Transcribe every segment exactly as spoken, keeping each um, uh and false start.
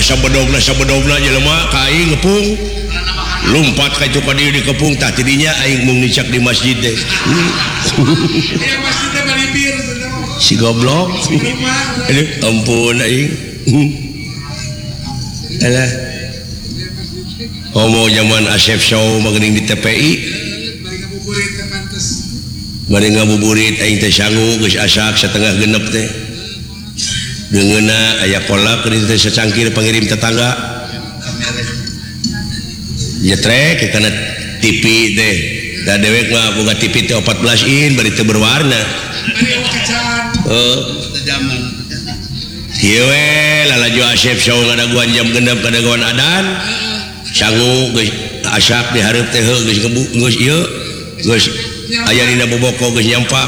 sabedogna sabedogna jelema ka aing ngepung lumpat ka itu ka dieu di kepung tah tidinya aing mung nicak di masjid teh aya masjid teh balibir si goblok ampun aing alah homo zaman Asep Show magening di T P I bari ngabuburit teh pantes bari ngabuburit aing teh sangu geus asak satengah genep teh deungeuna aya kolak di teh secangkir pangirim tetangga jetrek kana T V teh da dewek mah boga T V teh empat belas in bari teu berwarna bari kacan heuh zaman ieu we lalaju Asep Show ngadaguan jam genep ngadaguan adan sangu geus asak di hareup teh heuh geus ngebu geus ieu geus aya dina boboko geus nyampak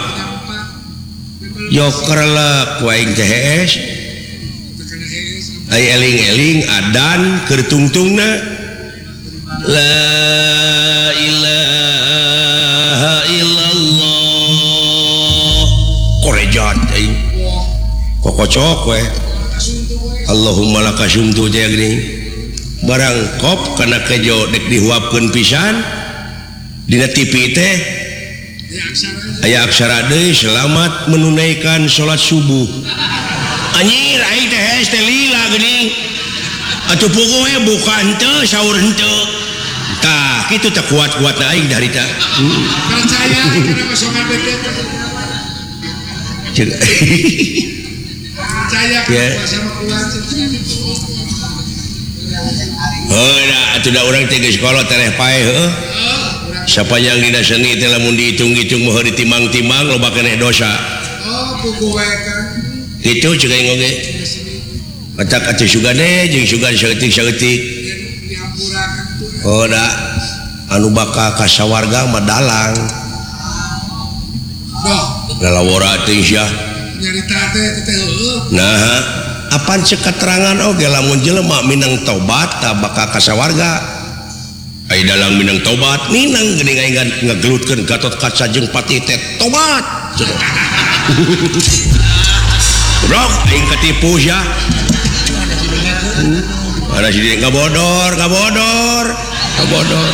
joker lah ku aing teh hees ai eling-eling adan keur tungtungna la ilaha illallah korejat aing kokocok we Allahumma lakasumtu teh geuning barang kop kana kejo dek dihuapkeun pisan dina T V teh aya aksara deui selamat menunaikan salat subuh anjir aing teh hees teh lila geuning atuh puguh we bukan teu saur henteu tah kitu teh kuat-kuatna aing da harita percaya kana masokan bebet percaya kana sama kuat heuh da atuh da urang teh geus kolot teh pae heuh sapayang dina seni teh lamun dihitung-hitung mah ditimang-timang loba keneh dosa oh puguh we kan itu ceuk aing oge matak atuh sugade jeung sugan saeutik-saeutik diampurakan tuh oh da anu bakal ka sawarga mah dalang doh lalawora teh sia nyarita teh teh heueuh nah apan ceuk keterangan oge lamun jelema minang tobat tah bakal ka sawarga ai dalang minang tobat minang geuning aing ngagelutkeun Gatot Kaca jeung Pati teh tobat Rok aing ketipu sia ada si dia ngabodor ngabodor ngabodor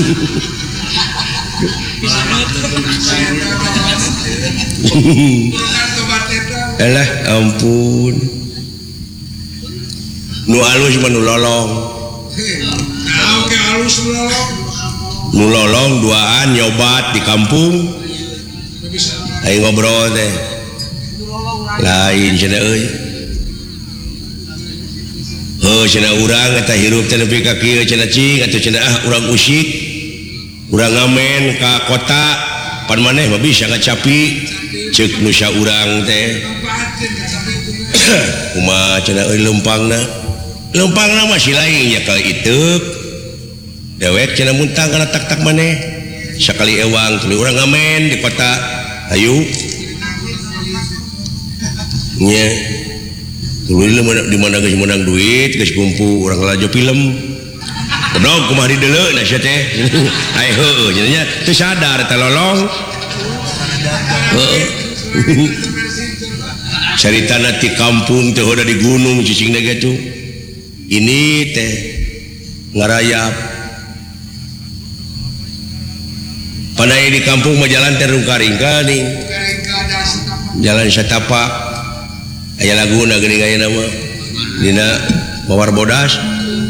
elah ampun nu alus mah nu lolong nah oke alus lolong nu lolong duaan nyobat di kampung aing ngobrol teh lain cenah euy heuh cenah urang eta hirup teh nepi ka kieu cenah cing atuh cenah ah urang usik urang ngamen ka kota pan maneh mah bisa ngacapi ceuk nu saurang teh kumaha cenah euy leumpangna leumpangna mah si lain nya ka iteup dewek cenah muntang kana tak-tak maneh sakali ewang tuluy urang ngamen di kota ayu nya tuluy di mana geus menang duit geus kumpu urang ngalajo film kodog kumaha di deuleu na sia teh ai heueuh nya teu sadar teh lolong heueuh caritana ti kampung teh hoda di gunung cicingna gitu ini teh ngarayap panai di kampung mah jalan teh rungkaringka nih jalan satapak aya laguna geuning aya nama dina Mawar Bodas